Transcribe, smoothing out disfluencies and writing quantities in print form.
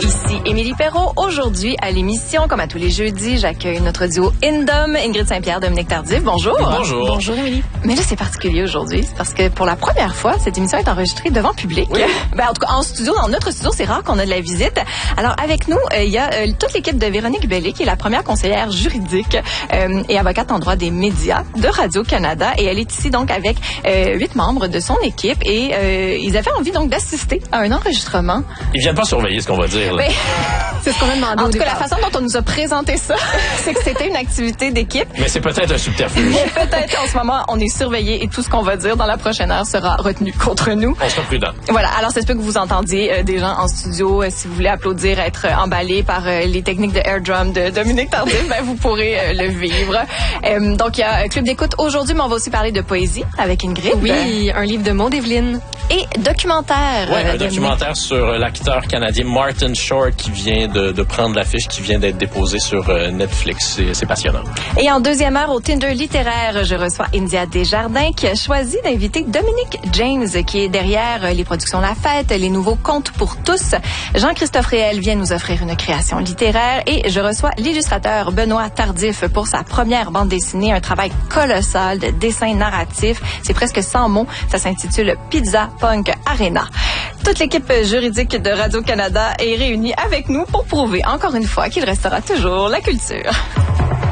Ici Émilie Perrault. Aujourd'hui, à l'émission, comme à tous les jeudis, j'accueille notre duo Indom, Ingrid Saint-Pierre, Dominique Tardif. Bonjour. Bonjour. Bonjour, Émilie. Mais là, c'est particulier aujourd'hui. C'est parce que pour la première fois, cette émission est enregistrée devant public. Oui. Ben, en tout cas, en studio, dans notre studio, c'est rare qu'on a de la visite. Alors, avec nous, il y a toute l'équipe de Véronique Bellé, qui est la première conseillère juridique et avocate en droit des médias de Radio-Canada. Et elle est ici, donc, avec 8 membres de son équipe. Et ils avaient envie, donc, d'assister à un enregistrement. Ils viennent pas surveiller ce qu'on va dire. Là. Ben, c'est ce qu'on a demandé. En tout cas, la façon dont on nous a présenté ça, c'est que c'était une activité d'équipe. Mais c'est peut-être un subterfuge. Mais peut-être en ce moment, on est surveillé et tout ce qu'on va dire dans la prochaine heure sera retenu contre nous. On sera prudent. Voilà. Alors, ça se peut que vous entendiez des gens en studio. Si vous voulez applaudir, être emballé par les techniques de air drum de Dominique Tardif, ben, vous pourrez le vivre. Donc, il y a un club d'écoute aujourd'hui, mais on va aussi parler de poésie avec Ingrid. Oui, un livre de Maud Evelyne. Et documentaire. Oui, un documentaire sur l'acteur canadien Martin Short qui vient de prendre l'affiche, qui vient d'être déposé sur Netflix. C'est passionnant. Et en deuxième heure, au Tinder littéraire, je reçois India Desjardins qui a choisi d'inviter Dominique James qui est derrière les productions La Fête, les nouveaux contes pour tous. Jean-Christophe Réel vient nous offrir une création littéraire et je reçois l'illustrateur Benoît Tardif pour sa première bande dessinée, un travail colossal de dessin narratif. C'est presque 100 mots. Ça s'intitule Pizza Punk Arena. Toute l'équipe juridique de Radio-Canada est réunie avec nous pour prouver encore une fois qu'il restera toujours la culture.